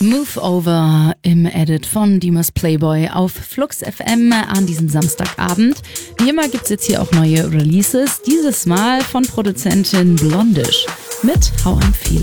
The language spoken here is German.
Move Over im Edit von Dimas Playboy auf Flux FM an diesem Samstagabend. Wie immer gibt's jetzt hier auch neue Releases, dieses Mal von Produzentin Blondish mit How I'm Feeling.